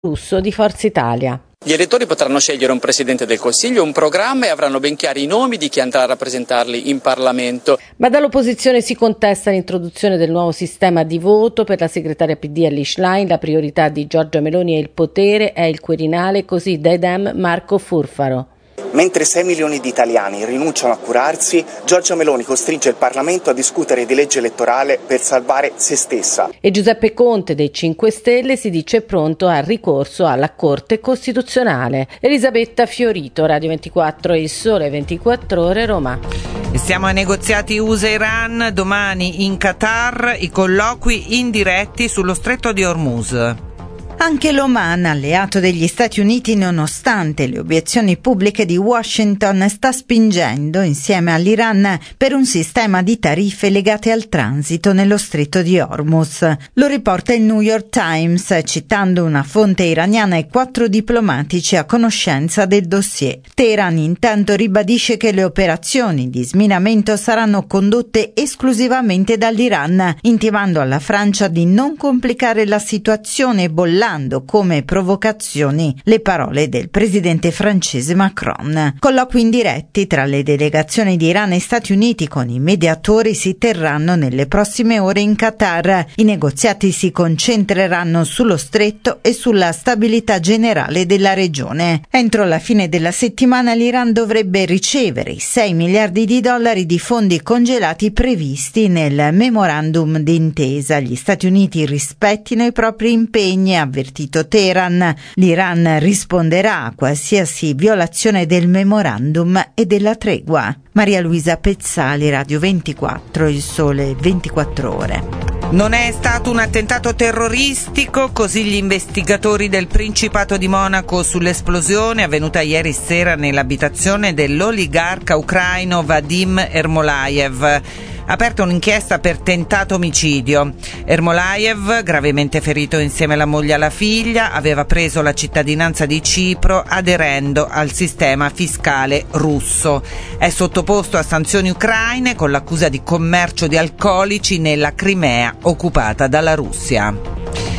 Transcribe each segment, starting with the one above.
Russo di Forza Italia. Gli elettori potranno scegliere un Presidente del Consiglio, un programma e avranno ben chiari i nomi di chi andrà a rappresentarli in Parlamento. Ma dall'opposizione si contesta l'introduzione del nuovo sistema di voto. Per la segretaria PD Elly Schlein la priorità di Giorgia Meloni è il potere, è il Quirinale, così dai Dem Marco Furfaro. Mentre 6 milioni di italiani rinunciano a curarsi, Giorgia Meloni costringe il Parlamento a discutere di legge elettorale per salvare se stessa. E Giuseppe Conte dei 5 Stelle si dice pronto al ricorso alla Corte Costituzionale. Elisabetta Fiorito, Radio 24 e Il Sole 24 Ore, Roma. Siamo ai negoziati USA-Iran, domani in Qatar i colloqui indiretti sullo stretto di Hormuz. Anche l'Oman, alleato degli Stati Uniti nonostante le obiezioni pubbliche di Washington, sta spingendo insieme all'Iran per un sistema di tariffe legate al transito nello stretto di Hormuz. Lo riporta il New York Times, citando una fonte iraniana e 4 diplomatici a conoscenza del dossier. Teheran intanto ribadisce che le operazioni di sminamento saranno condotte esclusivamente dall'Iran, intimando alla Francia di non complicare la situazione, bollando come provocazioni le parole del presidente francese Macron. Colloqui indiretti tra le delegazioni di Iran e Stati Uniti con i mediatori si terranno nelle prossime ore in Qatar. I negoziati si concentreranno sullo stretto e sulla stabilità generale della regione. Entro la fine della settimana l'Iran dovrebbe ricevere i 6 miliardi di dollari di fondi congelati previsti nel memorandum d'intesa. Gli Stati Uniti rispettino i propri impegni, avvertito Teheran. L'Iran risponderà a qualsiasi violazione del memorandum e della tregua. Maria Luisa Pezzali, Radio 24, Il Sole 24 Ore. Non è stato un attentato terroristico, così gli investigatori del Principato di Monaco sull'esplosione avvenuta ieri sera nell'abitazione dell'oligarca ucraino Vadim Ermolaev. Aperta un'inchiesta per tentato omicidio. Ermolaev, gravemente ferito insieme alla moglie e alla figlia, aveva preso la cittadinanza di Cipro aderendo al sistema fiscale russo. È sottoposto a sanzioni ucraine con l'accusa di commercio di alcolici nella Crimea occupata dalla Russia.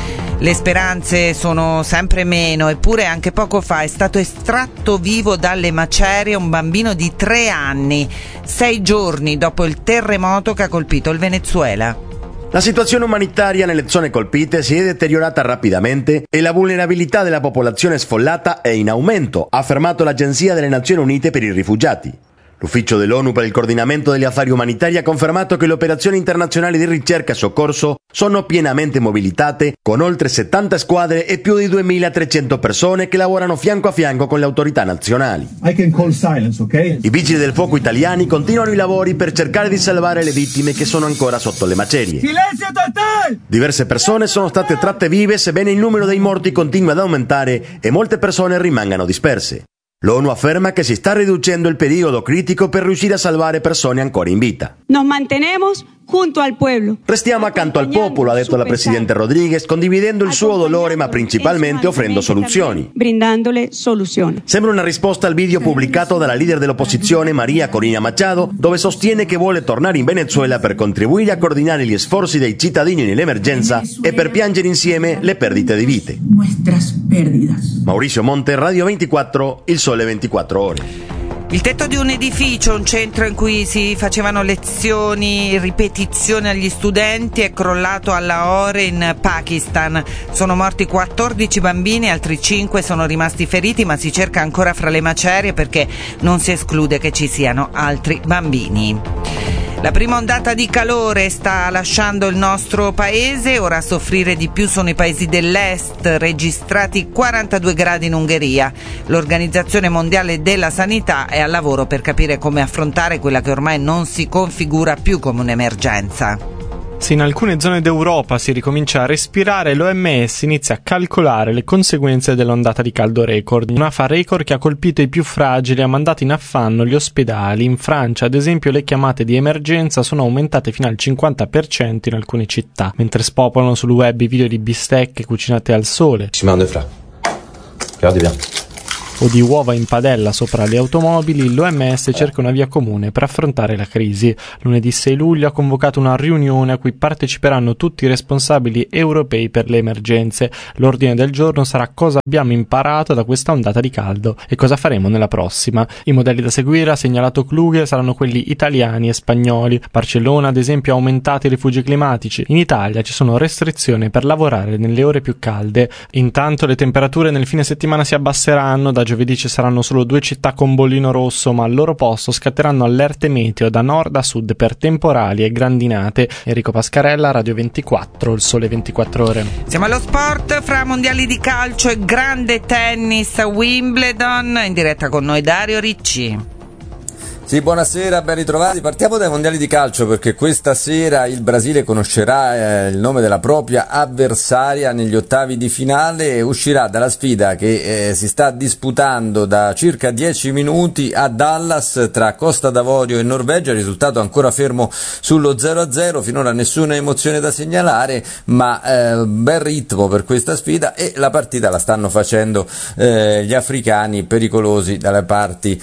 Le speranze sono sempre meno, eppure anche poco fa è stato estratto vivo dalle macerie un bambino di 3 anni, 6 giorni dopo il terremoto che ha colpito il Venezuela. La situazione umanitaria nelle zone colpite si è deteriorata rapidamente e la vulnerabilità della popolazione sfollata è in aumento, ha affermato l'Agenzia delle Nazioni Unite per i Rifugiati. L'ufficio dell'ONU per il coordinamento degli affari umanitari ha confermato che le operazioni internazionali di ricerca e soccorso sono pienamente mobilitate, con oltre 70 squadre e più di 2.300 persone che lavorano fianco a fianco con le autorità nazionali. I vigili del fuoco italiani continuano i lavori per cercare di salvare le vittime che sono ancora sotto le macerie. Silenzio totale! Diverse persone sono state tratte vive, sebbene il numero dei morti continui ad aumentare e molte persone rimangano disperse. L'ONU afferma che si sta riducendo il periodo critico per riuscire a salvare persone ancora in vita. Nos mantenemos junto al pueblo. Restiamo accanto al popolo, ha detto la Presidente Rodriguez, condividendo il suo dolore ma principalmente offrendo soluzioni. Brindandole soluzioni. Sembra una risposta al video pubblicato dalla leader dell'opposizione Maria Corina Machado, dove sostiene che vuole tornare in Venezuela per contribuire a coordinare gli sforzi dei cittadini nell'emergenza e per piangere insieme le perdite di vite. Maurizio Monte, Radio 24, Il Sole 24 Ore. Il tetto di un edificio, un centro in cui si facevano lezioni, ripetizioni agli studenti, è crollato a Lahore in Pakistan. Sono morti 14 bambini, altri 5 sono rimasti feriti, ma si cerca ancora fra le macerie perché non si esclude che ci siano altri bambini. La prima ondata di calore sta lasciando il nostro paese, ora a soffrire di più sono i paesi dell'est, registrati 42 gradi in Ungheria. L'Organizzazione Mondiale della Sanità è al lavoro per capire come affrontare quella che ormai non si configura più come un'emergenza. Se in alcune zone d'Europa si ricomincia a respirare, l'OMS inizia a calcolare le conseguenze dell'ondata di caldo record. Una fa record che ha colpito i più fragili e ha mandato in affanno gli ospedali. In Francia, ad esempio, le chiamate di emergenza sono aumentate fino al 50% in alcune città, mentre spopolano sul web i video di bistecche cucinate al sole. Ci mando fra. Regardez bien. o di uova in padella sopra le automobili, l'OMS cerca una via comune per affrontare la crisi. Lunedì 6 luglio ha convocato una riunione a cui parteciperanno tutti i responsabili europei per le emergenze. L'ordine del giorno sarà cosa abbiamo imparato da questa ondata di caldo e cosa faremo nella prossima. I modelli da seguire, ha segnalato Kluge, saranno quelli italiani e spagnoli. Barcellona, ad esempio, ha aumentato i rifugi climatici. In Italia ci sono restrizioni per lavorare nelle ore più calde. Intanto le temperature nel fine settimana si abbasseranno. Da giovedì ci saranno solo 2 città con bollino rosso, ma al loro posto scatteranno allerte meteo da nord a sud per temporali e grandinate. Enrico Pascarella, Radio 24, il Sole 24 Ore. Siamo allo sport, fra mondiali di calcio e grande tennis a Wimbledon. In diretta con noi Dario Ricci. Sì, buonasera, ben ritrovati. Partiamo dai mondiali di calcio perché questa sera il Brasile conoscerà il nome della propria avversaria negli ottavi di finale e uscirà dalla sfida che si sta disputando da circa 10 minuti a Dallas tra Costa d'Avorio e Norvegia. Il risultato ancora fermo sullo 0-0, finora nessuna emozione da segnalare, ma bel ritmo per questa sfida e la partita la stanno facendo gli africani pericolosi dalle parti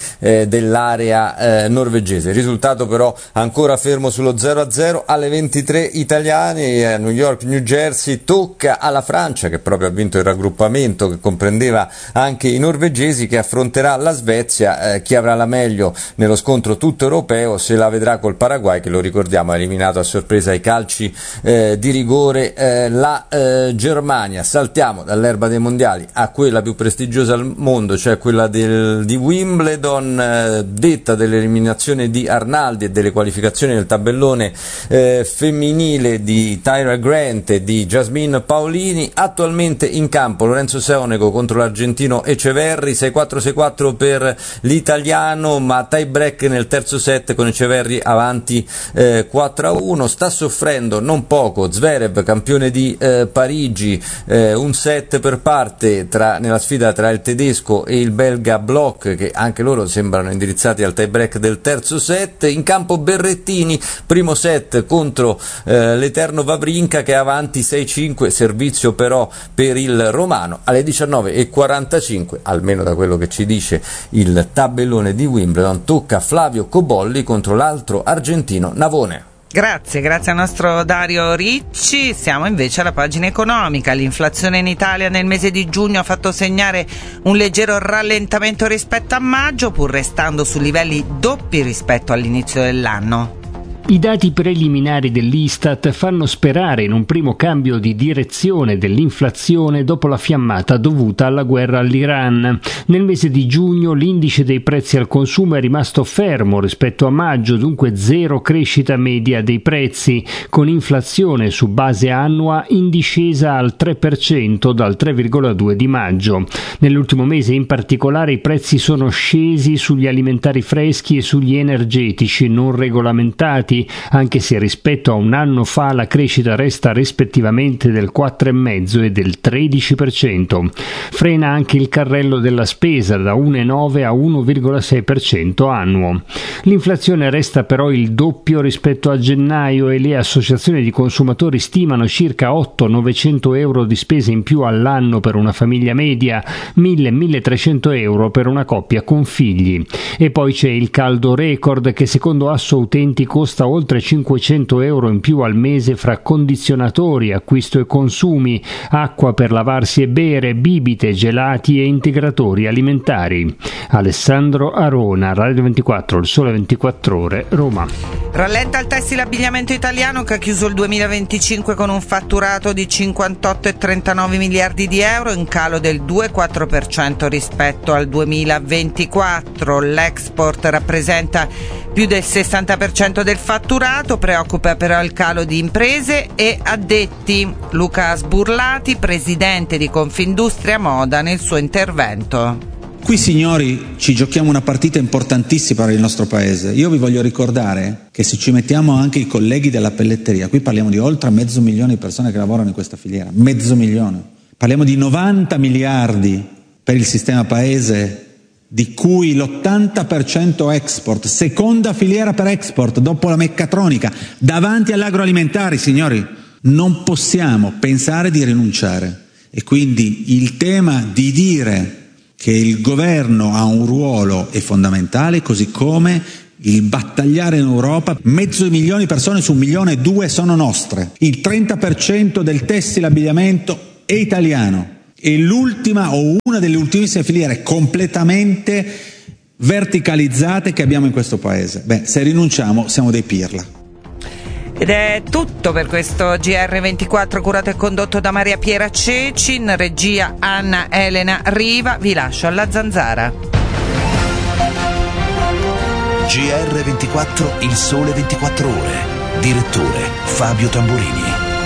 dell'area norvegese. Il risultato però ancora fermo sullo 0-0. Alle 23 italiani a New York, New Jersey, tocca alla Francia, che proprio ha vinto il raggruppamento che comprendeva anche i norvegesi, che affronterà la Svezia. Chi avrà la meglio nello scontro tutto europeo se la vedrà col Paraguay, che lo ricordiamo ha eliminato a sorpresa ai calci di rigore la Germania. Saltiamo dall'erba dei mondiali a quella più prestigiosa al mondo, cioè quella di Wimbledon, detta dell'eliminazione di Arnaldi e delle qualificazioni del tabellone femminile di Tyra Grant e di Jasmine Paolini. Attualmente in campo Lorenzo Sonego contro l'argentino Eceverri, 6-4, 6-4 per l'italiano, ma tie break nel terzo set con Eceverri avanti 4-1. Sta soffrendo non poco Zverev, campione di Parigi, un set per parte nella sfida tra il tedesco e il belga Bloch, che anche loro sembrano indirizzati al tie break del terzo set. In campo Berrettini, primo set contro l'eterno Wawrinka, che è avanti 6-5, servizio però per il romano. Alle 19:45, almeno da quello che ci dice il tabellone di Wimbledon, tocca Flavio Cobolli contro l'altro argentino Navone. Grazie al nostro Dario Ricci. Siamo invece alla pagina economica. L'inflazione in Italia nel mese di giugno ha fatto segnare un leggero rallentamento rispetto a maggio, pur restando su livelli doppi rispetto all'inizio dell'anno. I dati preliminari dell'Istat fanno sperare in un primo cambio di direzione dell'inflazione dopo la fiammata dovuta alla guerra all'Iran. Nel mese di giugno l'indice dei prezzi al consumo è rimasto fermo rispetto a maggio, dunque zero crescita media dei prezzi, con inflazione su base annua in discesa al 3% dal 3,2% di maggio. Nell'ultimo mese in particolare i prezzi sono scesi sugli alimentari freschi e sugli energetici non regolamentati, anche se rispetto a un anno fa la crescita resta rispettivamente del 4,5% e del 13%. Frena anche il carrello della spesa da 1,9 a 1,6% annuo. L'inflazione resta però il doppio rispetto a gennaio e le associazioni di consumatori stimano circa 800-900 euro di spese in più all'anno per una famiglia media, 1.000-1.300 euro per una coppia con figli. E poi c'è il caldo record che secondo Assoutenti costa oltre 500 euro in più al mese fra condizionatori, acquisto e consumi, acqua per lavarsi e bere, bibite, gelati e integratori alimentari. Alessandro Arona, Radio 24, il Sole 24 Ore, Roma. Rallenta il tessile abbigliamento italiano che ha chiuso il 2025 con un fatturato di 58,39 miliardi di euro, in calo del 2,4% rispetto al 2024. L'export rappresenta più del 60% del fatturato, preoccupa però il calo di imprese e addetti. Luca Sburlati, presidente di Confindustria Moda, nel suo intervento. Qui, signori, ci giochiamo una partita importantissima per il nostro paese. Io vi voglio ricordare che se ci mettiamo anche i colleghi della pelletteria, qui parliamo di oltre 500.000 di persone che lavorano in questa filiera, 500.000. Parliamo di 90 miliardi per il sistema paese, di cui l'80% export, seconda filiera per export dopo la meccatronica, davanti all'agroalimentare, signori. Non possiamo pensare di rinunciare. E quindi il tema di dire che il governo ha un ruolo e fondamentale, così come il battagliare in Europa. 500.000 di persone su 1,2 milioni sono nostre. Il 30% del tessile abbigliamento è italiano. E l'ultima o una delle ultimissime filiere completamente verticalizzate che abbiamo in questo paese. Se rinunciamo siamo dei pirla. Ed è tutto per questo GR24 curato e condotto da Maria Piera Ceci, in regia Anna Elena Riva. Vi lascio alla Zanzara. GR24, il sole 24 ore. Direttore Fabio Tamburini.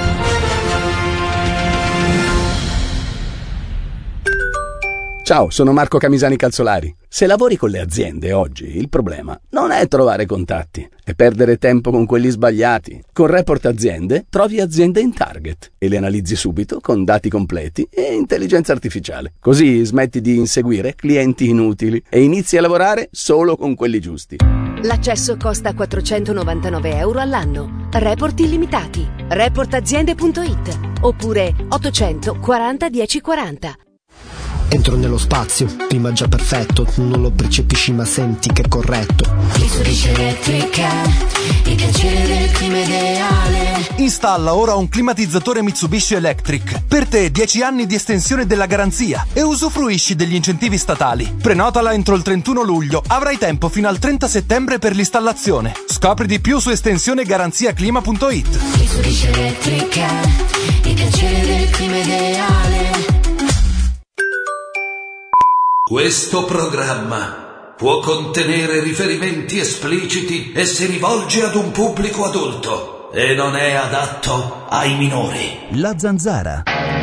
Ciao, sono Marco Camisani Calzolari. Se lavori con le aziende oggi, il problema non è trovare contatti, è perdere tempo con quelli sbagliati. Con Report Aziende trovi aziende in target e le analizzi subito con dati completi e intelligenza artificiale. Così smetti di inseguire clienti inutili e inizi a lavorare solo con quelli giusti. L'accesso costa €499 all'anno. Report illimitati. Reportaziende.it oppure 840 1040. Entro nello spazio, clima già perfetto, non lo percepisci ma senti che è corretto. Mitsubishi Elettrica, il piacere del clima ideale. Installa ora un climatizzatore Mitsubishi Electric. Per te 10 anni di estensione della garanzia e usufruisci degli incentivi statali. Prenotala entro il 31 luglio, avrai tempo fino al 30 settembre per l'installazione. Scopri di più su estensionegaranziaclima.it. Mitsubishi Elettrica, il piacere del clima ideale. Questo programma può contenere riferimenti espliciti e si rivolge ad un pubblico adulto e non è adatto ai minori. La Zanzara.